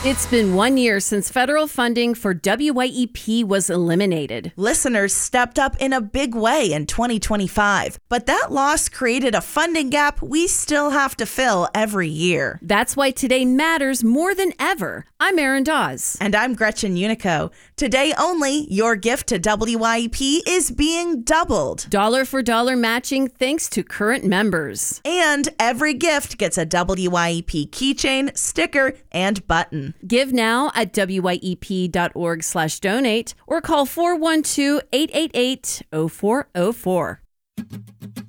It's been 1 year since federal funding for WYEP was eliminated. Listeners stepped up in a big way in 2025, but that loss created a funding gap we still have to fill every year. That's why today matters more than ever. I'm Erin Dawes. And I'm Gretchen Unico. Today only, your gift to WYEP is being doubled. Dollar for dollar matching thanks to current members. And every gift gets a WYEP keychain, sticker, and button. Give now at wyep.org/donate or call 412-888-0404.